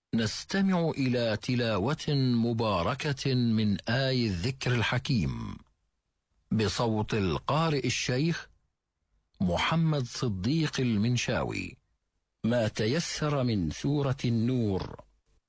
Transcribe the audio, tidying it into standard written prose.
نستمع إلى تلاوة مباركة من آي الذكر الحكيم بصوت القارئ الشيخ محمد صديق المنشاوي. ما تيسر من سورة النور.